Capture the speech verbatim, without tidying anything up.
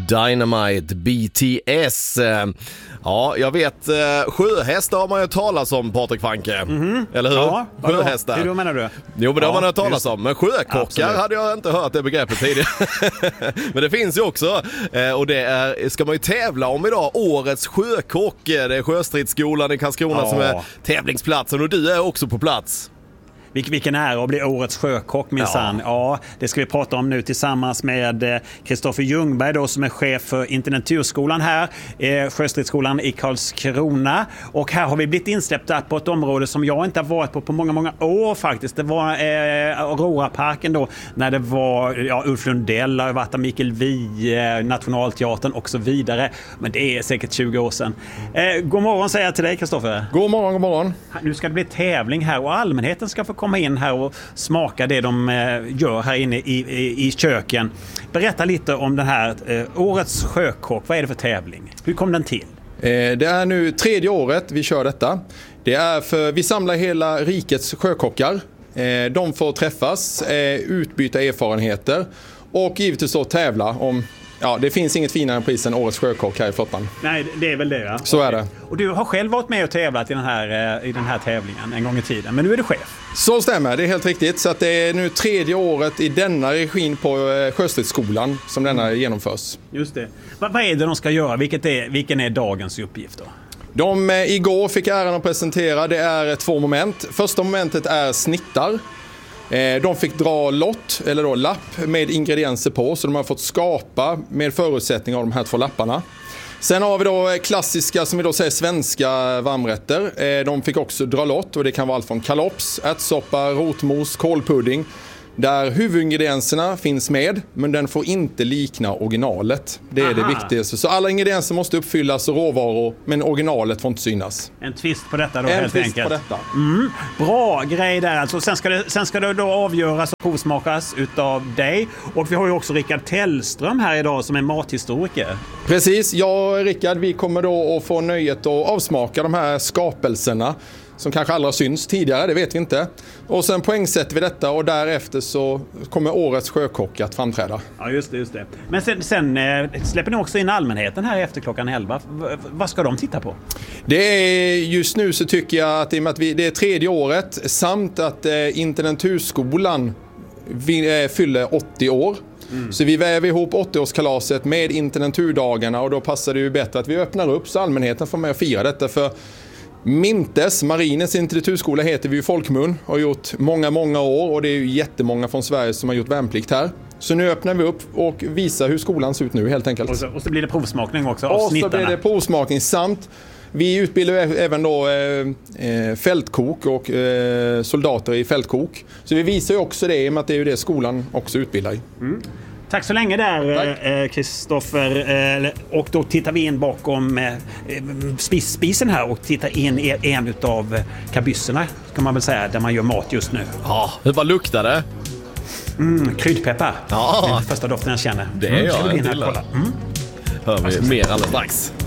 Dynamite B T S. Ja, jag vet, sjöhästar har man ju talat om, Patrik Franke. Mm-hmm. Eller hur? Ja, sjöhästar. Hur menar du? Jo, men det ja, har man hört talas om. Men sjökockar Absolut. hade jag inte hört det begreppet tidigare. Men det finns ju också. Och det är, ska man ju tävla om idag. Årets sjökock. Det är Sjöstridsskolan i Karlskrona ja. som är tävlingsplatsen. Och du är också på plats. Vilken ära att bli årets sjökock minsann. Ja. ja, det ska vi prata om nu tillsammans med Kristoffer Ljungberg då, som är chef för Intendenturskolan här, eh, Sjöstridsskolan i Karlskrona. Och här har vi blivit insläppta på ett område som jag inte har varit på på många, många år faktiskt. Det var eh, Aurora-parken då, när det var ja, Ulf Lundell, har varit Mikael Wiehe, Nationalteatern och så vidare. Men det är säkert tjugo år sedan. Eh, god morgon säger jag till dig, Kristoffer. God morgon, god morgon. Nu ska det bli tävling här och allmänheten ska få komma in här och smaka det de gör här inne i, i, i köken. Berätta lite om den här eh, årets sjökock. Vad är det för tävling? Hur kom den till? Eh, det är nu tredje året vi kör detta. Det är för vi samlar hela rikets sjökockar. Eh, de får träffas, eh, utbyta erfarenheter och givetvis då tävla om. Ja, det finns inget finare pris än årets sjökock här i flottan. Nej, det är väl det, ja. Så okay. är det. Och du har själv varit med och tävlat i den här, i den här tävlingen en gång i tiden, men nu är du chef. Så stämmer, det är helt riktigt. Så att det är nu tredje året i denna regin på Sjöstridsskolan som denna genomförs. Just det. Vad är det de ska göra? Vilket är, vilken är dagens uppgift då? De igår fick äran att presentera, det är två moment. Första momentet är snittar. De fick dra lott, eller då lapp, med ingredienser på. Så de har fått skapa med förutsättningar av de här två lapparna. Sen har vi då klassiska, som vi då säger, svenska varmrätter. De fick också dra lott, och det kan vara allt från kalops, ärtsoppa, rotmos, kålpudding. Där huvudingredienserna finns med, men den får inte likna originalet. Det är Aha. det viktigaste. Så alla ingredienser måste uppfyllas och råvaror, men originalet får inte synas. En twist på detta då, en helt twist enkelt. På detta. Mm. Bra grej där alltså. Sen ska det, sen ska det då avgöras och provsmakas utav dig. Och vi har ju också Rickard Tellström här idag som är mathistoriker. Precis, jag och Rickard, vi kommer då att få nöjet att avsmaka de här skapelserna. Som kanske aldrig syns tidigare, det vet vi inte. Och sen poängsätter vi detta, och därefter så kommer årets sjökock att framträda. Ja, just det, just det. Men sen, sen släpper ni också in allmänheten här efter klockan elva. V- vad ska de titta på? Det är just nu så tycker jag att, i och med att vi, det är tredje året, samt att eh, Intendenturskolan vi, eh, fyller åttio år. Mm. Så vi väver ihop åttioårskalaset med intendenturdagarna, och då passar det ju bättre att vi öppnar upp så allmänheten får med och fira detta. För Mintes, Marinens intendenturskola, heter vi ju folkmun och har gjort många, många år, och det är ju jättemånga från Sverige som har gjort värnplikt här. Så nu öppnar vi upp och visar hur skolan ser ut nu, helt enkelt. Och så, och så blir det provsmakning också av och snittarna. Och så blir det provsmakning, samt vi utbildar även då eh, fältkok och eh, soldater i fältkok. Så vi visar ju också det, i och med att det är ju det skolan också utbildar i. Mm. Tack så länge där, Kristoffer. Eh, och då tittar vi in bakom eh, spis, spisen här och tittar in i en av kabysserna, kan man väl säga, där man gör mat just nu. Ja, hur bara luktar det? Mm, kryddpeppar. Ja. Det är första doften jag känner. Det är jag. Mm, jag mm. Hör vi mer alldeles strax.